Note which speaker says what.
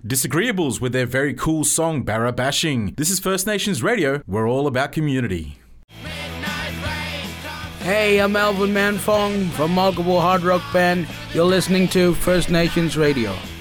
Speaker 1: Disagreeables with their very cool song Barra Bashing. This is First Nations Radio. We're all about community.
Speaker 2: Hey, I'm Alvin Manfong from Multiple Hard Rock Band. You're listening to First Nations Radio.